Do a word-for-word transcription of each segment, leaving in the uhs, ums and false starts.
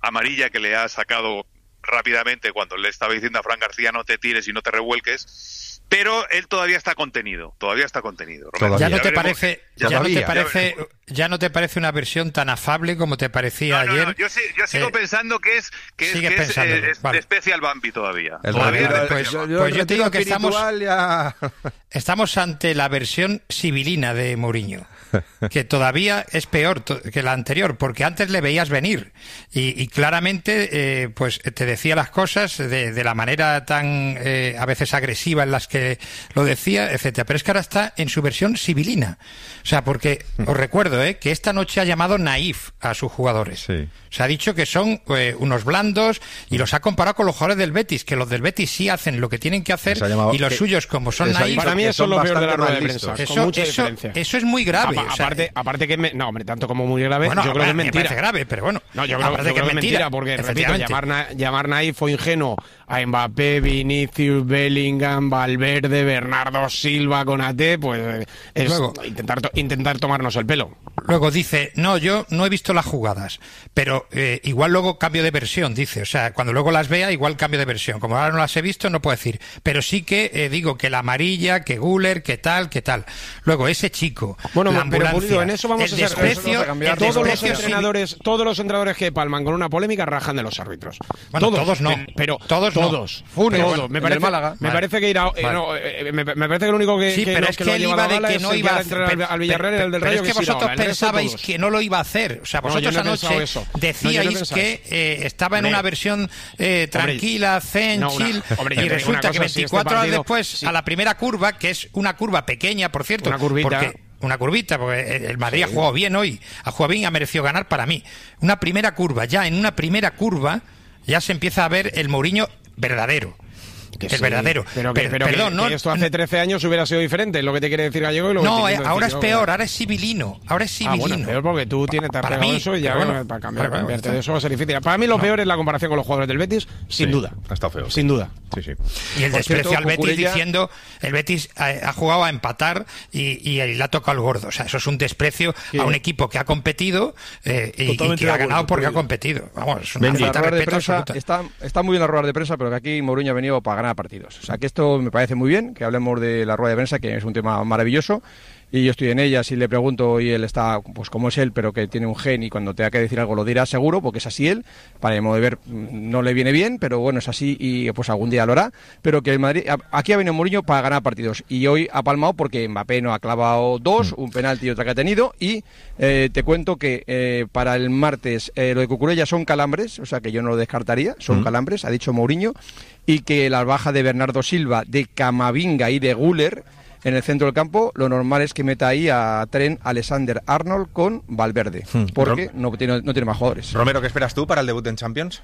amarilla que le ha sacado rápidamente cuando le estaba diciendo a Fran García no te tires y no te revuelques, pero él todavía está contenido, todavía está contenido. Ya no te veremos, parece, ya, ya no te parece, ya, ya no te parece una versión tan afable como te parecía no, no, ayer. No, yo, yo sigo eh, pensando que es que es, que es, eh, es vale. Special Bambi todavía. El todavía vale, pues, yo, yo, pues yo te digo que estamos, ya... estamos ante la versión sibilina de Mourinho, que todavía es peor que la anterior, porque antes le veías venir y, y claramente eh, pues te decía las cosas de, de la manera tan eh, a veces agresiva en las que lo decía, etcétera. Pero es que ahora está en su versión sibilina. O sea, porque os recuerdo eh, que esta noche ha llamado naif a sus jugadores. Sí. Se ha dicho que son eh, unos blandos y los ha comparado con los jugadores del Betis, que los del Betis sí hacen lo que tienen que hacer y los que, suyos, como son naif... Para mí eso es lo peor de la rueda de prensa, eso, con mucha eso, diferencia. Eso es muy grave. A, aparte, o sea, aparte que... Me, no, hombre, tanto como muy grave, bueno, yo creo que es mentira. Me parece grave, pero bueno. No, yo creo, yo creo que es mentira, porque, repito, llamar, na, llamar naif o ingenuo a Mbappé, Vinicius, Bellingham, Valverde, Bernardo Silva, Konaté, pues es luego, intentar, to, intentar tomarnos el pelo. Luego dice, no, yo no he visto las jugadas, pero eh, igual luego cambio de versión, dice. O sea, cuando luego las vea, igual cambio de versión. Como ahora no las he visto, no puedo decir. Pero sí que eh, digo que la amarilla, que Güler, que tal, que tal. Luego, ese chico, bueno, la ambulancia, pero Pulido, en eso vamos el a ser, desprecio, eso a todos los entrenadores, sí. todos los entrenadores que palman con una polémica rajan de los árbitros. Bueno, todos, todos no. Pero todos, todos. No. Funes, todos. Bueno, me parece, Málaga. Me vale. parece que irá, eh, vale. no, eh, me, me parece que lo único que, sí, que, pero no, es que, que lo él iba de que no iba a hacer al, al Villarreal pero, el del pero Rayo, es que, que vosotros pensabais que no lo iba a hacer. O sea, vosotros no, no anoche eso. decíais no, no que eh, estaba en hombre, una versión eh, tranquila, zen, no, una, chill, hombre, y resulta que veinticuatro si este horas partido, después, sí. a la primera curva, que es una curva pequeña, por cierto, una curvita, porque una curvita, porque el Madrid sí. ha jugado bien hoy, ha jugado bien y ha merecido ganar para mí. Una primera curva, ya en una primera curva, ya se empieza a ver el Mourinho verdadero. Que es sí, verdadero. Pero, que, pero, pero perdón, que, no, que esto hace trece años hubiera sido diferente, lo que te quiere decir Gallego y lo no, que te ahora es yo, peor, ¿verdad? ahora es civilino, ahora es civilino. Ah, bueno, peor porque tú tienes para mí, eso y ya bueno, para cambiar, bueno, cambiarte bueno, de eso va a ser difícil. Para mí lo no. peor es la comparación con los jugadores del Betis, sin sí, duda. Ha estado feo. Sin duda. Sí, sí. Y el Por desprecio cierto, al Betis Cucurella... diciendo el Betis ha, ha jugado a empatar y, y, y le ha tocado el gordo. O sea, eso es un desprecio sí. a un equipo que ha competido eh, y, y que ha ganado porque ha competido. Vamos, es una falta de respeto absoluta. Está, está muy bien la rueda de prensa, pero que aquí Mourinho ha venido para ganar partidos. O sea, que esto me parece muy bien, que hablemos de la rueda de prensa, que es un tema maravilloso. Y yo estoy en ella, si le pregunto y él está, pues como es él, pero que tiene un gen y cuando tenga que decir algo lo dirá seguro, porque es así él, para el modo de ver no le viene bien, pero bueno, es así y pues algún día lo hará, pero que el Madrid, aquí ha venido Mourinho para ganar partidos y hoy ha palmado porque Mbappé no ha clavado dos, un penalti y otra que ha tenido y eh, te cuento que eh, para el martes eh, lo de Cucurella son calambres, o sea que yo no lo descartaría, son mm. calambres, ha dicho Mourinho, y que la baja de Bernardo Silva, de Camavinga y de Güler en el centro del campo, lo normal es que meta ahí a Trent Alexander-Arnold con Valverde, hmm. porque no tiene, no tiene más jugadores. Romero, ¿qué esperas tú para el debut en Champions?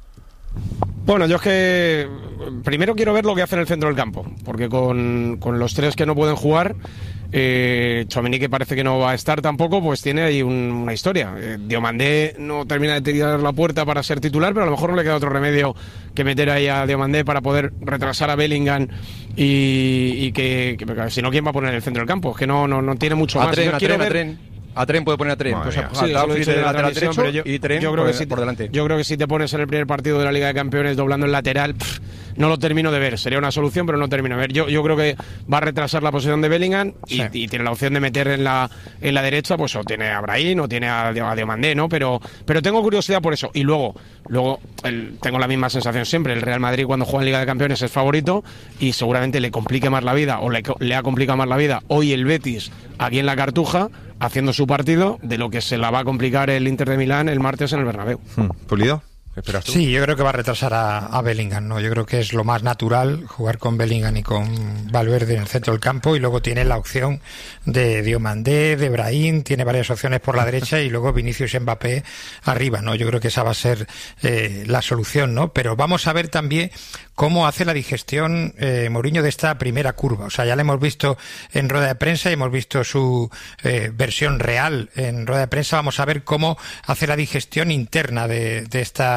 Bueno, yo es que primero quiero ver lo que hace en el centro del campo, porque con, con los tres que no pueden jugar, eh, Tchouaméni, que parece que no va a estar tampoco, pues tiene ahí un, una historia. Eh, Diomandé no termina de tirar la puerta para ser titular, pero a lo mejor no le queda otro remedio que meter ahí a Diomandé para poder retrasar a Bellingham y, y que, que si no, ¿quién va a poner en el centro del campo? Es que no, no, no tiene mucho a más. Tren, yo a quiero Tren, ver... a Tren. A Tren puede poner a Tren, pues a, sí, a, a, de lateral derecho yo, y Tren yo creo por, que si por te, delante. Yo creo que si te pones en el primer partido de la Liga de Campeones doblando el lateral, pff, no lo termino de ver. Sería una solución, pero no termino de ver. Yo, yo creo que va a retrasar la posición de Bellingham y, sí. y tiene la opción de meter en la en la derecha, pues o tiene a Brahim o tiene a, a Diomandé, ¿no? Pero, pero tengo curiosidad por eso. Y luego, luego el, tengo la misma sensación siempre. El Real Madrid cuando juega en Liga de Campeones es favorito y seguramente le complique más la vida o le, le ha complicado más la vida. Hoy el Betis, aquí en la Cartuja, haciendo su partido, de lo que se la va a complicar el Inter de Milán el martes en el Bernabéu. Hmm. ¿Pulido? ¿Qué esperas tú? Sí, yo creo que va a retrasar a, a Bellingham, ¿no? Yo creo que es lo más natural jugar con Bellingham y con Valverde en el centro del campo, y luego tiene la opción de Diomandé, de Brahim, tiene varias opciones por la derecha y luego Vinicius y Mbappé arriba, ¿no? Yo creo que esa va a ser eh, la solución, ¿no? Pero vamos a ver también cómo hace la digestión eh, Mourinho de esta primera curva. O sea, ya la hemos visto en rueda de prensa y hemos visto su eh, versión real en rueda de prensa. Vamos a ver cómo hace la digestión interna de, de esta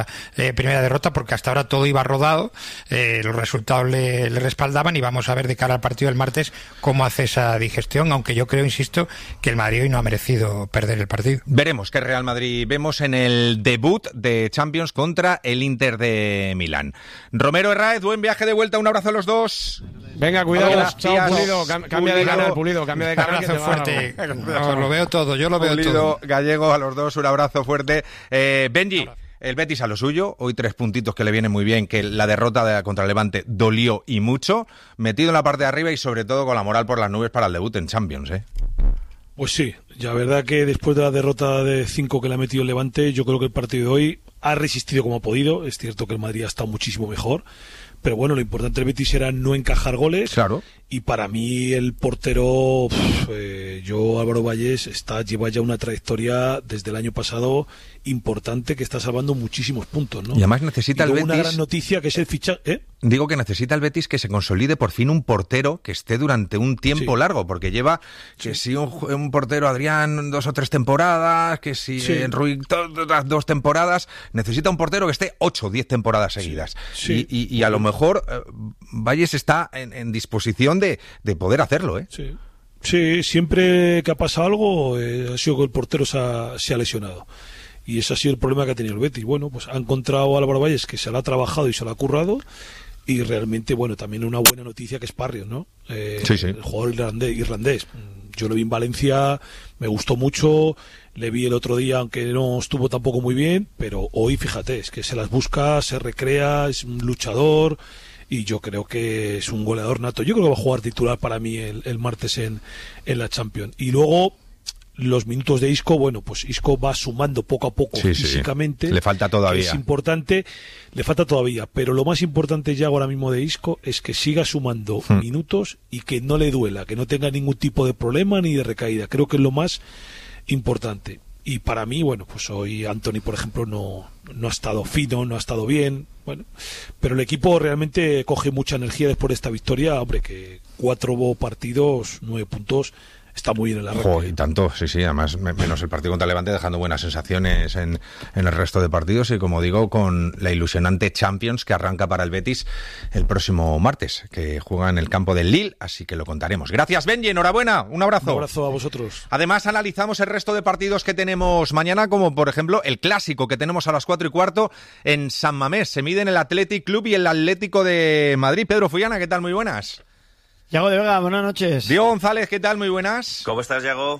esta eh, primera derrota, porque hasta ahora todo iba rodado, eh, los resultados le, le respaldaban, y vamos a ver de cara al partido del martes cómo hace esa digestión, aunque yo creo, insisto, que el Madrid hoy no ha merecido perder el partido. Veremos qué Real Madrid vemos en el debut de Champions contra el Inter de Milán. Romero, Herráez, buen viaje de vuelta, un abrazo a los dos. Venga, cuidado, chao, Pulido, cam- cambia Pulido. de canal, Pulido, cambia de canal. Abrazo fuerte. No, lo veo todo, yo lo veo Pulido, todo. Gallego, a los dos, un abrazo fuerte. Eh, Benji, el Betis a lo suyo, hoy tres puntitos que le vienen muy bien, que la derrota de, contra el Levante dolió y mucho, metido en la parte de arriba y sobre todo con la moral por las nubes para el debut en Champions, ¿eh? Pues sí, la verdad que después de la derrota de cinco que le ha metido el Levante, yo creo que el partido de hoy ha resistido como ha podido. Es cierto que el Madrid ha estado muchísimo mejor, pero bueno, lo importante del Betis era no encajar goles. Claro. Y para mí el portero, pff, eh, yo Álvaro Valles, está lleva ya una trayectoria desde el año pasado importante, que está salvando muchísimos puntos, ¿no? Y además necesita y el Betis... una gran noticia que es el fichaje... ¿eh? Digo que necesita el Betis que se consolide por fin un portero que esté durante un tiempo sí. largo, porque lleva que sí. si un, un portero, Adrián, dos o tres temporadas, que si sí. eh, Rui otras dos temporadas, necesita un portero que esté ocho o diez temporadas seguidas. Sí. Sí. Y, y, y a lo mejor eh, Valles está en, en disposición de, de poder hacerlo, ¿eh? Sí. Sí, siempre que ha pasado algo eh, ha sido que el portero se ha, se ha lesionado. Y ese ha sido el problema que ha tenido el Betis. Bueno, pues ha encontrado a Álvaro Valles, que se lo ha trabajado y se lo ha currado. Y realmente, bueno, también una buena noticia que es Parrios, ¿no? Eh, sí, sí. El jugador irlandés, irlandés. Yo lo vi en Valencia, me gustó mucho. Le vi el otro día, aunque no estuvo tampoco muy bien. Pero hoy, fíjate, es que se las busca, se recrea, es un luchador. Y yo creo que es un goleador nato. Yo creo que va a jugar titular para mí el, el martes en, en la Champions. Y luego... los minutos de Isco, bueno, pues Isco va sumando poco a poco sí, físicamente. Sí. Le falta todavía. Es importante, le falta todavía, pero lo más importante ya ahora mismo de Isco es que siga sumando hmm. minutos y que no le duela, que no tenga ningún tipo de problema ni de recaída. Creo que es lo más importante. Y para mí, bueno, pues hoy Anthony, por ejemplo, no, no ha estado fino, no ha estado bien, bueno, pero el equipo realmente coge mucha energía después de esta victoria. Hombre, que cuatro partidos, nueve puntos, está muy bien el arranque. Jo, y tanto, sí, sí, además menos el partido contra Levante, dejando buenas sensaciones en, en el resto de partidos y, como digo, con la ilusionante Champions que arranca para el Betis el próximo martes, que juega en el campo del Lille, así que lo contaremos. Gracias, Benji, enhorabuena, un abrazo. Un abrazo a vosotros. Además, analizamos el resto de partidos que tenemos mañana, como por ejemplo el clásico que tenemos a las cuatro y cuarto en San Mamés. Se miden el Athletic Club y el Atlético de Madrid. Pedro Fullana, ¿qué tal? Muy buenas. Yago de Vega, buenas noches. Diego González, ¿qué tal? Muy buenas. ¿Cómo estás, Yago?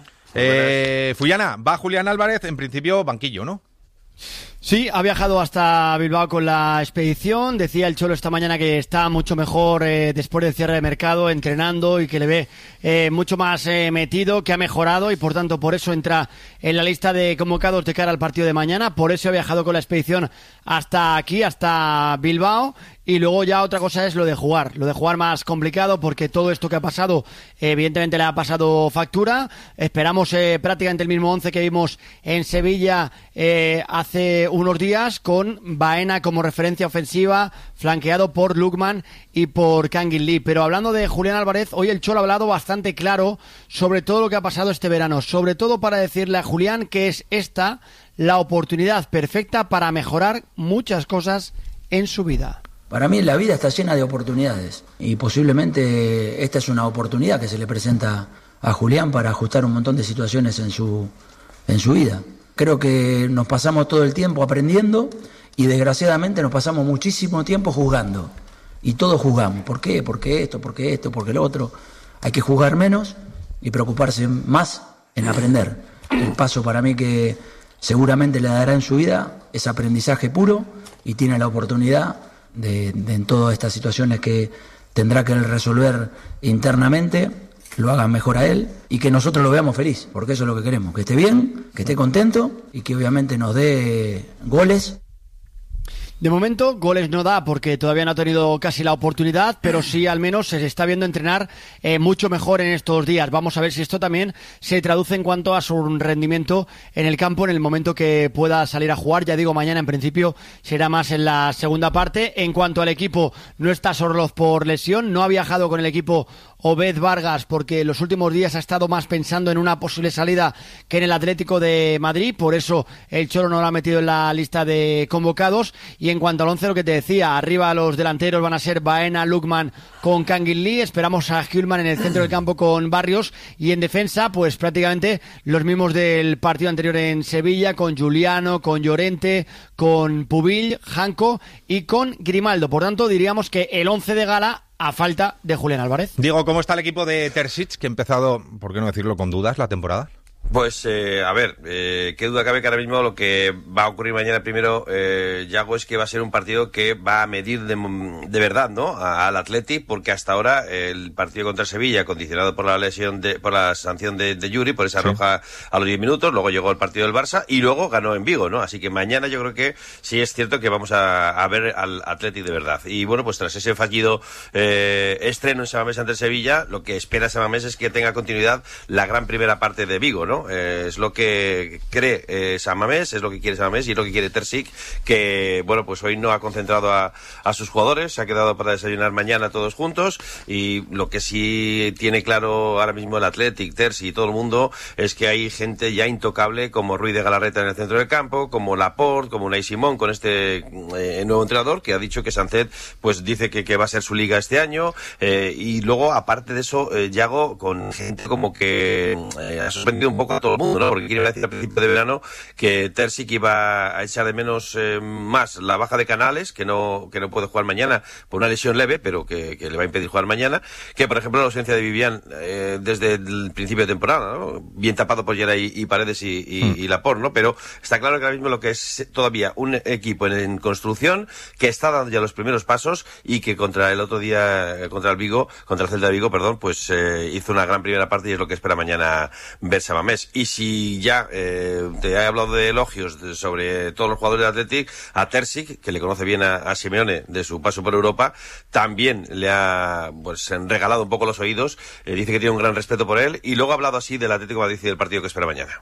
Eh, Fullana, va Julián Álvarez, en principio banquillo, ¿no? Sí, ha viajado hasta Bilbao con la expedición. Decía el Cholo esta mañana que está mucho mejor eh, después del cierre de mercado, entrenando, y que le ve eh, mucho más eh, metido, que ha mejorado y por tanto por eso entra en la lista de convocados de cara al partido de mañana. Por eso ha viajado con la expedición hasta aquí, hasta Bilbao. Y luego ya otra cosa es lo de jugar, lo de jugar más complicado, porque todo esto que ha pasado evidentemente le ha pasado factura. Esperamos eh, prácticamente el mismo once que vimos en Sevilla eh, hace unos días, con Baena como referencia ofensiva, flanqueado por Lookman y por Kangin Lee. Pero hablando de Julián Álvarez, hoy el Cholo ha hablado bastante claro sobre todo lo que ha pasado este verano, sobre todo para decirle a Julián que es esta la oportunidad perfecta para mejorar muchas cosas en su vida. Para mí la vida está llena de oportunidades y posiblemente esta es una oportunidad que se le presenta a Julián para ajustar un montón de situaciones en su, en su vida. Creo que nos pasamos todo el tiempo aprendiendo y desgraciadamente nos pasamos muchísimo tiempo juzgando. Y todos juzgamos. ¿Por qué? ¿Por qué esto? ¿Por qué esto? ¿Por qué lo otro? Hay que juzgar menos y preocuparse más en aprender. El paso para mí que seguramente le dará en su vida es aprendizaje puro y tiene la oportunidad De, de en todas estas situaciones que tendrá que resolver internamente, lo haga mejor a él y que nosotros lo veamos feliz, porque eso es lo que queremos, que esté bien, que esté contento y que obviamente nos dé goles. De momento, goles no da porque todavía no ha tenido casi la oportunidad, pero sí al menos se está viendo entrenar eh, mucho mejor en estos días. Vamos a ver si esto también se traduce en cuanto a su rendimiento en el campo en el momento que pueda salir a jugar. Ya digo, mañana en principio será más en la segunda parte. En cuanto al equipo, no está Sorloz por lesión, no ha viajado con el equipo Obed Vargas, porque los últimos días ha estado más pensando en una posible salida que en el Atlético de Madrid, por eso el Cholo no lo ha metido en la lista de convocados. Y en cuanto al once, lo que te decía, arriba los delanteros van a ser Baena, Lukman con Kangin Lee, esperamos a Hjulman en el centro del campo con Barrios, y en defensa pues prácticamente los mismos del partido anterior en Sevilla, con Juliano, con Llorente, con Pubill, Janko y con Grimaldo. Por tanto, diríamos que el once de gala a falta de Julián Álvarez. Diego, ¿cómo está el equipo de Terzic, que ha empezado, por qué no decirlo, con dudas la temporada? Pues, eh, a ver, eh, qué duda cabe que ahora mismo lo que va a ocurrir mañana primero, eh, Yago, es que va a ser un partido que va a medir de, de verdad, ¿no?, a, al Athletic, porque hasta ahora el partido contra Sevilla, condicionado por la lesión de, por la sanción de, de Yuri, por esa sí. roja a los diez minutos, luego llegó el partido del Barça y luego ganó en Vigo, ¿no? Así que mañana yo creo que sí es cierto que vamos a, a ver al Athletic de verdad. Y bueno, pues tras ese fallido eh, estreno en Samamés ante Sevilla, lo que espera Samamés es que tenga continuidad la gran primera parte de Vigo, ¿no? Eh, es lo que cree eh, Samamés, es lo que quiere Samamés y es lo que quiere Terzic, que bueno, pues hoy no ha concentrado a, a sus jugadores, se ha quedado para desayunar mañana todos juntos, y lo que sí tiene claro ahora mismo el Athletic, Terzic y todo el mundo es que hay gente ya intocable como Ruiz de Galarreta en el centro del campo, como Laporte, como Unai Simón con este eh, nuevo entrenador que ha dicho que Sánchez pues dice que, que va a ser su liga este año, eh, y luego aparte de eso, eh, Yago, con gente como que eh, ha sorprendido un poco a todo el mundo, ¿no? Porque quiero decir al principio de verano que Terzic iba a echar de menos eh, más la baja de Canales, que no que no puede jugar mañana por una lesión leve, pero que, que le va a impedir jugar mañana, que por ejemplo la ausencia de Vivian eh, desde el principio de temporada, ¿no? Bien tapado por Geray y, y Paredes y, y, mm. y Laporte, ¿no? Pero está claro que ahora mismo lo que es todavía un equipo en, en construcción, que está dando ya los primeros pasos y que contra el otro día, contra el Vigo, contra el Celta de Vigo, perdón, pues eh, hizo una gran primera parte y es lo que espera mañana ver Samamés. Y si ya eh, te he hablado de elogios de, sobre todos los jugadores del Athletic, a Terzic, que le conoce bien a, a Simeone de su paso por Europa, también le ha pues regalado un poco los oídos, eh, dice que tiene un gran respeto por él, y luego ha hablado así del Atlético de Madrid y del partido que espera mañana.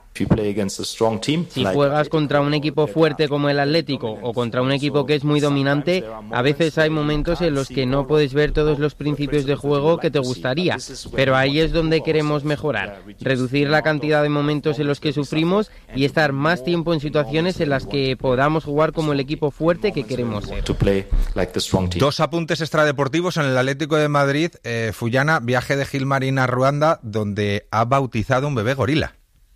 Si juegas contra un equipo fuerte como el Atlético o contra un equipo que es muy dominante, a veces hay momentos en los que no puedes ver todos los principios de juego que te gustaría, pero ahí es donde queremos mejorar, reducir la cantidad de momentos en los que sufrimos y estar más tiempo en situaciones en las que podamos jugar como el equipo fuerte que queremos ser. Dos apuntes extradeportivos en el Atlético de Madrid. Eh, Fullana, viaje de Gilmarín a Ruanda, donde ha bautizado un bebé gorila.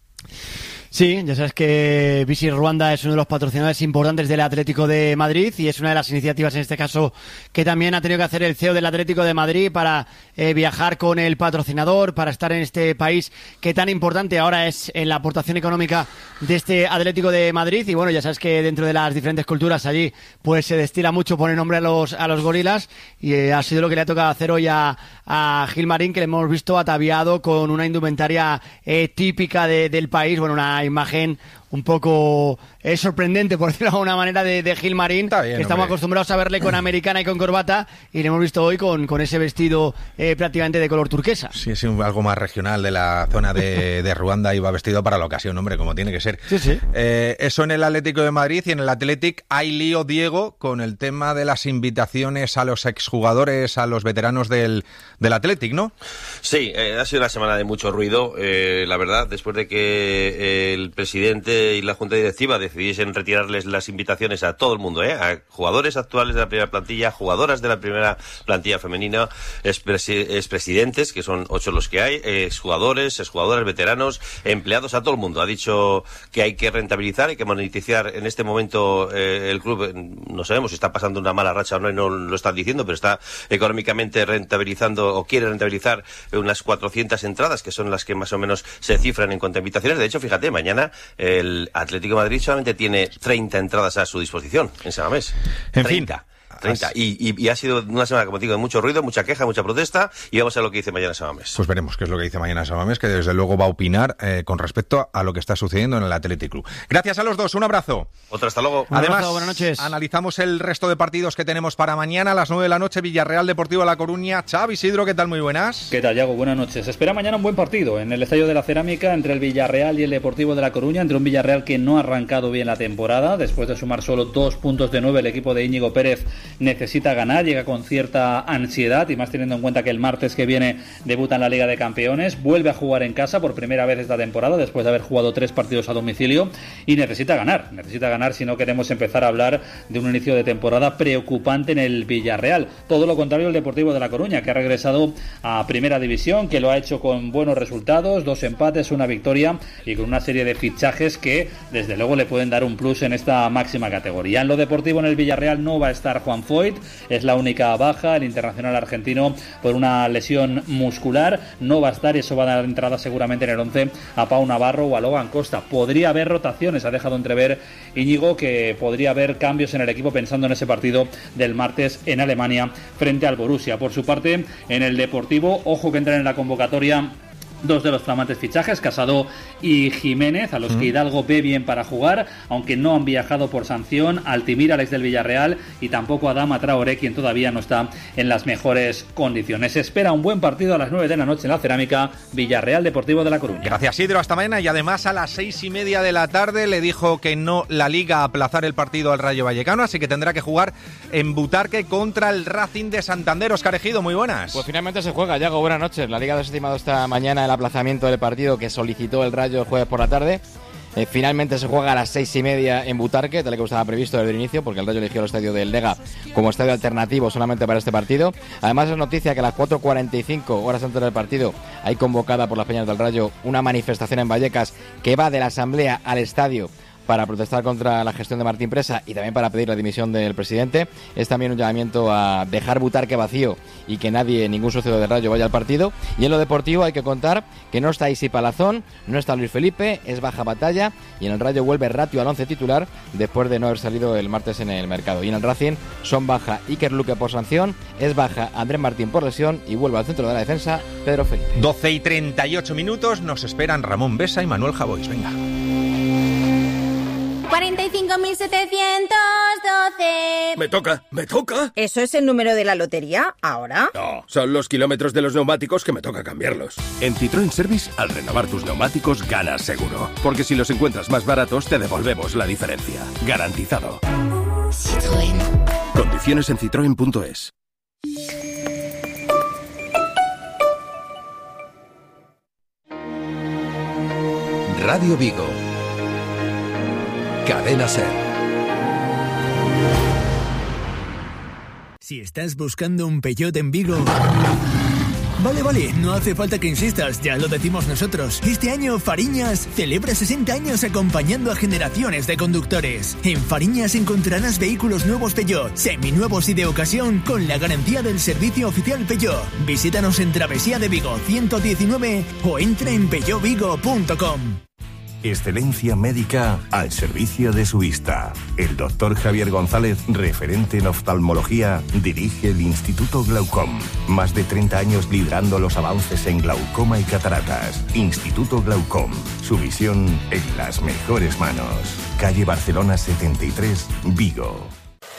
Sí, ya sabes que Visit Ruanda es uno de los patrocinadores importantes del Atlético de Madrid y es una de las iniciativas en este caso que también ha tenido que hacer el C E O del Atlético de Madrid para eh, viajar con el patrocinador, para estar en este país que tan importante ahora es en la aportación económica de este Atlético de Madrid. Y bueno, ya sabes que dentro de las diferentes culturas allí pues se destila mucho poner nombre a los a los gorilas, y eh, ha sido lo que le ha tocado hacer hoy a, a Gilmarín, que le hemos visto ataviado con una indumentaria eh, típica de, del país, bueno, una imagen un poco eh, sorprendente, por decirlo de alguna manera, de, de Gilmarín. Bien, estamos hombre. acostumbrados a verle con americana y con corbata, y le hemos visto hoy con, con ese vestido eh, prácticamente de color turquesa. Sí, es algo más regional de la zona de, de Ruanda, y va vestido para la ocasión, hombre, como tiene que ser. Sí, sí. Eh, eso en el Atlético de Madrid. Y en el Athletic hay lío, Diego, con el tema de las invitaciones a los exjugadores, a los veteranos del, del Athletic, ¿no? Sí, eh, ha sido una semana de mucho ruido, eh, la verdad, después de que eh, el presidente y la Junta Directiva decidiesen retirarles las invitaciones a todo el mundo, ¿eh? A jugadores actuales de la primera plantilla, jugadoras de la primera plantilla femenina, expresidentes, que son ocho los que hay, exjugadores, exjugadoras, veteranos, empleados, a todo el mundo. Ha dicho que hay que rentabilizar, hay que monetizar en este momento eh, el club. No sabemos si está pasando una mala racha o no, y no lo están diciendo, pero está económicamente rentabilizando, o quiere rentabilizar unas cuatrocientas entradas, que son las que más o menos se cifran en cuanto a invitaciones. De hecho, fíjate, mañana el El Atlético de Madrid solamente tiene treinta entradas a su disposición en Samamés. En treinta. fin. treinta. Y, y, y ha sido una semana, como te digo, de mucho ruido, mucha queja, mucha protesta, y vamos a ver lo que dice mañana Samamés. Pues veremos qué es lo que dice mañana Samamés, que desde luego va a opinar eh, con respecto a lo que está sucediendo en el Athletic Club. Gracias a los dos, un abrazo. Otra, hasta luego. Un Además, abrazo, buenas noches. Analizamos el resto de partidos que tenemos para mañana a las nueve de la noche. Villarreal Deportivo La Coruña. Xavi, Isidro, ¿qué tal? Muy buenas. ¿Qué tal, Yago? Buenas noches. Espera mañana un buen partido en el Estadio de la Cerámica entre el Villarreal y el Deportivo de La Coruña, entre un Villarreal que no ha arrancado bien la temporada, después de sumar solo dos puntos de nueve el equipo de Íñigo Pérez necesita ganar, llega con cierta ansiedad, y más teniendo en cuenta que el martes que viene debuta en la Liga de Campeones, vuelve a jugar en casa por primera vez esta temporada, después de haber jugado tres partidos a domicilio, y necesita ganar, necesita ganar si no queremos empezar a hablar de un inicio de temporada preocupante en el Villarreal. Todo lo contrario el Deportivo de La Coruña, que ha regresado a Primera División, que lo ha hecho con buenos resultados, dos empates, una victoria, y con una serie de fichajes que desde luego le pueden dar un plus en esta máxima categoría. En lo deportivo, en el Villarreal no va a estar Juan Foyt, es la única baja, el internacional argentino, por una lesión muscular, no va a estar, y eso va a dar entrada seguramente en el once a Pau Navarro o a Logan Costa. Podría haber rotaciones, ha dejado entrever Íñigo que podría haber cambios en el equipo pensando en ese partido del martes en Alemania frente al Borussia. Por su parte, en el Deportivo, ojo que entran en la convocatoria dos de los flamantes fichajes, Casado y Jiménez, a los mm. que Hidalgo ve bien para jugar, aunque no han viajado por sanción, Altimira, Alex del Villarreal, y tampoco Adama Traoré, quien todavía no está en las mejores condiciones. Se espera un buen partido a las nueve de la noche en la Cerámica, Villarreal Deportivo de La Coruña. Gracias, Sidro, hasta mañana. Y además a las seis y media de la tarde le dijo que no la Liga a aplazar el partido al Rayo Vallecano, así que tendrá que jugar en Butarque contra el Racing de Santander. Óscar Ejido, muy buenas. Pues finalmente se juega, Yago, buenas noches. La Liga ha desestimado esta mañana el aplazamiento del partido que solicitó el Rayo el jueves por la tarde. Eh, finalmente se juega a las seis y media en Butarque, tal y como estaba previsto desde el inicio, porque el Rayo eligió el estadio del Lega como estadio alternativo solamente para este partido. Además es noticia que a las cuatro cuarenta y cinco horas antes del partido hay convocada por las Peñas del Rayo una manifestación en Vallecas que va de la asamblea al estadio para protestar contra la gestión de Martín Presa y también para pedir la dimisión del presidente. Es también un llamamiento a dejar Butarque vacío y que nadie, ningún socio del Rayo, vaya al partido. Y en lo deportivo hay que contar que no está Isi Palazón, no está Luis Felipe, es baja Batalla, y en el Rayo vuelve Ratio al once titular después de no haber salido el martes en el mercado. Y en el Racing son baja Iker Luque por sanción, es baja Andrés Martín por lesión y vuelve al centro de la defensa Pedro Felipe. doce y treinta y ocho minutos, nos esperan Ramón Besa y Manuel Javois. Venga. cuarenta y cinco mil setecientos doce. Me toca, me toca. ¿Eso es el número de la lotería ahora? No, son los kilómetros de los neumáticos que me toca cambiarlos. En Citroën Service, al renovar tus neumáticos, ganas seguro. Porque si los encuentras más baratos, te devolvemos la diferencia. Garantizado. Citroën. Condiciones en citroen punto es. Radio Vigo. Cadena Ser. Si estás buscando un Peugeot en Vigo... Vale, vale, no hace falta que insistas, ya lo decimos nosotros. Este año Fariñas celebra sesenta años acompañando a generaciones de conductores. En Fariñas encontrarás vehículos nuevos Peugeot, seminuevos y de ocasión, con la garantía del servicio oficial Peugeot. Visítanos en Travesía de Vigo ciento diecinueve o entra en peugeot vigo punto com. Excelencia médica al servicio de su vista. El doctor Javier González, referente en oftalmología, dirige el Instituto Glaucom. Más de treinta años liderando los avances en glaucoma y cataratas. Instituto Glaucom. Su visión en las mejores manos. Calle Barcelona setenta y tres, Vigo.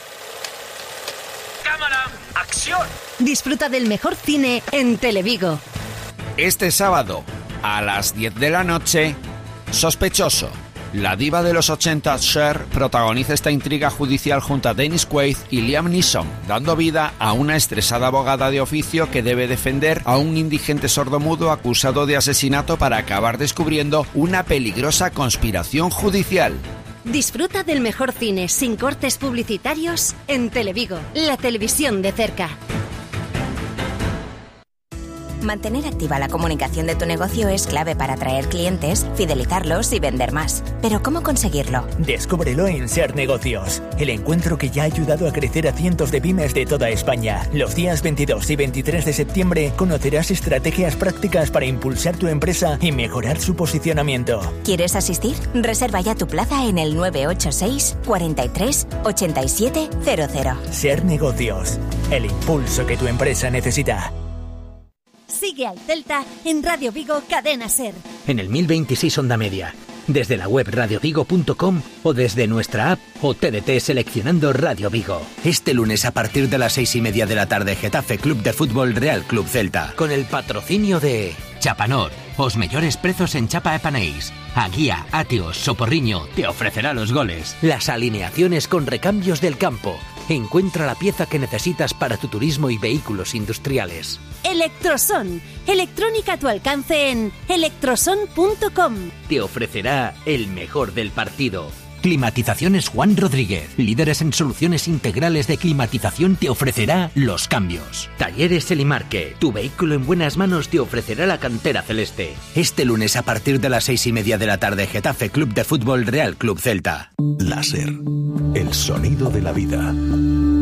¡Cámara! ¡Acción! Disfruta del mejor cine en Televigo. Este sábado, a las diez de la noche... Sospechoso. La diva de los ochenta, Cher, protagoniza esta intriga judicial junto a Dennis Quaid y Liam Neeson, dando vida a una estresada abogada de oficio que debe defender a un indigente sordomudo acusado de asesinato para acabar descubriendo una peligrosa conspiración judicial. Disfruta del mejor cine sin cortes publicitarios en Televigo, la televisión de cerca. Mantener activa la comunicación de tu negocio es clave para atraer clientes, fidelizarlos y vender más. ¿Pero cómo conseguirlo? Descúbrelo en Ser Negocios, el encuentro que ya ha ayudado a crecer a cientos de pymes de toda España. Los días veintidós y veintitrés de septiembre conocerás estrategias prácticas para impulsar tu empresa y mejorar su posicionamiento. ¿Quieres asistir? Reserva ya tu plaza en el nueve ocho seis, cuarenta y tres, ochenta y siete cero cero. Ser Negocios, el impulso que tu empresa necesita. Sigue al Celta en Radio Vigo Cadena Ser. En el mil veintiséis Onda Media, desde la web radio vigo punto com o desde nuestra app o T D T seleccionando Radio Vigo. Este lunes a partir de las seis y media de la tarde, Getafe Club de Fútbol Real Club Celta. Con el patrocinio de Chapanor, os mellores prezos en chapa e panéis. A Guía, Atios, Soporriño te ofrecerá los goles. Las alineaciones con recambios del campo. Encuentra la pieza que necesitas para tu turismo y vehículos industriales. Electroson, electrónica a tu alcance en electroson punto com. Te ofrecerá el mejor del partido. Climatizaciones Juan Rodríguez, líderes en soluciones integrales de climatización, te ofrecerá los cambios. Talleres Elimarque, tu vehículo en buenas manos te ofrecerá la cantera celeste. Este lunes a partir de las seis y media de la tarde, Getafe Club de Fútbol Real Club Celta. Láser, el sonido de la vida.